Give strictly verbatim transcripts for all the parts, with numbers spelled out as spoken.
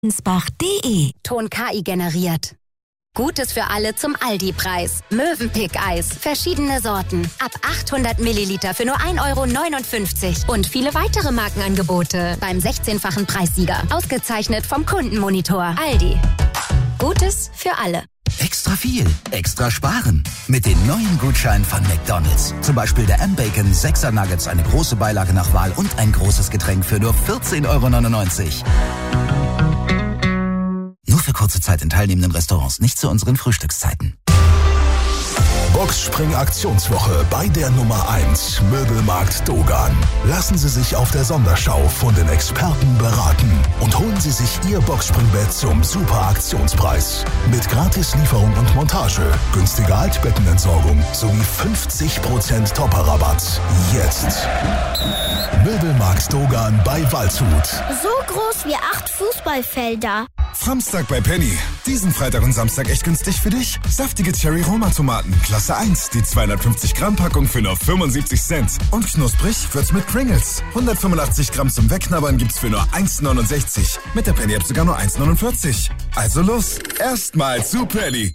Nsbach punkt de. Ton K I generiert. Gutes für alle zum Aldi-Preis. Mövenpick-Eis. Verschiedene Sorten. Ab achthundert Milliliter für nur ein Euro neunundfünfzig. Und viele weitere Markenangebote beim sechzehnfachen Preissieger. Ausgezeichnet vom Kundenmonitor. Aldi. Gutes für alle. Extra viel, extra sparen. Mit den neuen Gutscheinen von McDonald's. Zum Beispiel der M-Bacon sechser Nuggets, eine große Beilage nach Wahl und ein großes Getränk für nur vierzehn Euro neunundneunzig. Nur für kurze Zeit in teilnehmenden Restaurants, nicht zu unseren Frühstückszeiten. Boxspring-Aktionswoche bei der Nummer eins Möbelmarkt Dogan. Lassen Sie sich auf der Sonderschau von den Experten beraten und holen Sie sich Ihr Boxspringbett zum super Aktionspreis. Mit Gratislieferung und Montage, günstiger Altbettenentsorgung sowie fünfzig Prozent Topper-Rabatt. Jetzt! Möbelmarkt Dogan bei Waldshut. So groß wie acht Fußballfelder. Samstag bei Penny. Diesen Freitag und Samstag echt günstig für dich. Saftige Cherry-Roma-Tomaten, Klasse eins, die zweihundertfünfzig Gramm Packung für nur fünfundsiebzig Cent. Und knusprig wird's mit Pringles. hundertfünfundachtzig Gramm zum Wegknabbern gibt's für nur eins neunundsechzig. Mit der Penny-App sogar nur eins neunundvierzig. Also los, erstmal zu Penny.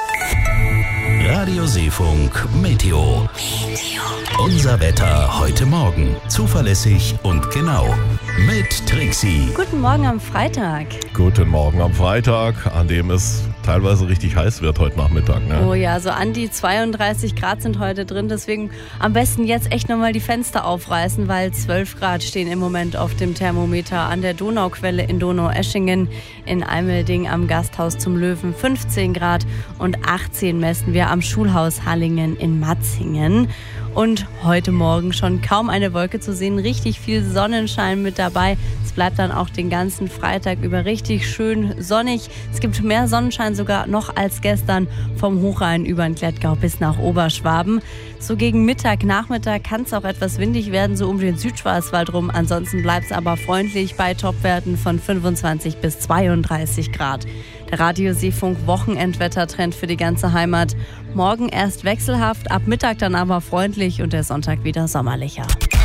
Radio Seefunk Meteo. Unser Wetter heute Morgen. Zuverlässig und genau. Mit Trixie. Guten Morgen am Freitag. Guten Morgen am Freitag, an dem es teilweise richtig heiß wird heute Nachmittag. Ne? Oh ja, so an die zweiunddreißig Grad sind heute drin. Deswegen am besten jetzt echt nochmal die Fenster aufreißen, weil zwölf Grad stehen im Moment auf dem Thermometer an der Donauquelle in Donaueschingen, in Eimelding am Gasthaus zum Löwen fünfzehn Grad und achtzehn messen wir am Schulhaus Hallingen in Matzingen. Und heute Morgen schon kaum eine Wolke zu sehen, richtig viel Sonnenschein mit dabei. Es bleibt dann auch den ganzen Freitag über richtig schön sonnig. Es gibt mehr Sonnenschein sogar noch als gestern vom Hochrhein über den Klettgau bis nach Oberschwaben. So gegen Mittag, Nachmittag kann es auch etwas windig werden, so um den Südschwarzwald rum. Ansonsten bleibt es aber freundlich bei Topwerten von fünfundzwanzig bis zweiunddreißig Grad. Der Radio Seefunk Wochenendwettertrend für die ganze Heimat. Morgen erst wechselhaft, ab Mittag dann aber freundlich und der Sonntag wieder sommerlicher.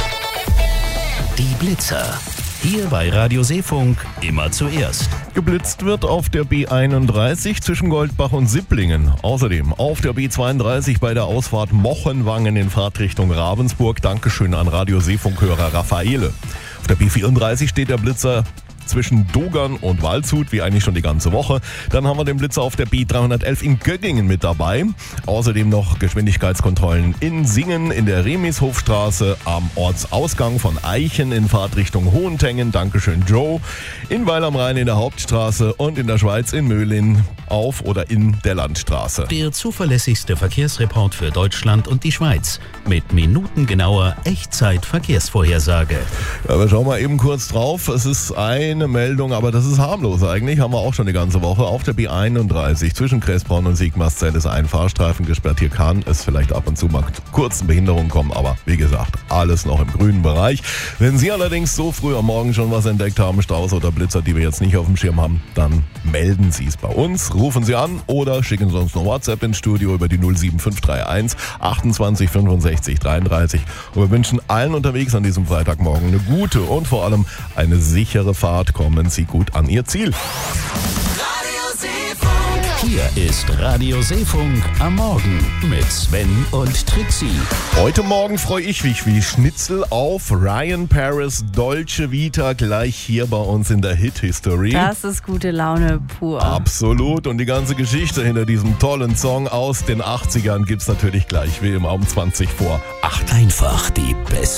Die Blitzer. Hier bei Radio Seefunk immer zuerst. Geblitzt wird auf der B einunddreißig zwischen Goldbach und Sipplingen. Außerdem auf der B zweiunddreißig bei der Ausfahrt Mochenwangen in Fahrtrichtung Ravensburg. Dankeschön an Radio Seefunk-Hörer Raffaele. Auf der B vierunddreißig steht der Blitzer zwischen Dogan und Waldshut, wie eigentlich schon die ganze Woche. Dann haben wir den Blitzer auf der B dreihundertelf in Göggingen mit dabei. Außerdem noch Geschwindigkeitskontrollen in Singen, in der Remishofstraße, am Ortsausgang von Eichen in Fahrtrichtung Hohentengen. Dankeschön, Joe. In Weil am Rhein in der Hauptstraße und in der Schweiz in Möhlin auf oder in der Landstraße. Der zuverlässigste Verkehrsreport für Deutschland und die Schweiz. Mit minutengenauer Echtzeit-Verkehrsvorhersage. Ja, wir schauen mal eben kurz drauf. Es ist ein Eine Meldung, aber das ist harmlos eigentlich, haben wir auch schon die ganze Woche. Auf der B einunddreißig zwischen Kressbronn und Sigmarszell ist ein Fahrstreifen gesperrt. Hier kann es vielleicht ab und zu mal kurzen Behinderungen kommen, aber wie gesagt, alles noch im grünen Bereich. Wenn Sie allerdings so früh am Morgen schon was entdeckt haben, Staus oder Blitzer, die wir jetzt nicht auf dem Schirm haben, dann melden Sie es bei uns, rufen Sie an oder schicken Sie uns eine WhatsApp ins Studio über die null sieben fünf drei eins achtundzwanzig fünfundsechzig dreiunddreißig. Und wir wünschen allen unterwegs an diesem Freitagmorgen eine gute und vor allem eine sichere Fahrt. Kommen Sie gut an Ihr Ziel. Hier ist Radio Seefunk am Morgen mit Sven und Trixie. Heute Morgen freue ich mich wie Schnitzel auf Ryan Paris Dolce Vita gleich hier bei uns in der Hit History. Das ist gute Laune pur. Absolut. Und die ganze Geschichte hinter diesem tollen Song aus den achtzigern gibt es natürlich gleich wie immer um zwanzig vor acht. Einfach die beste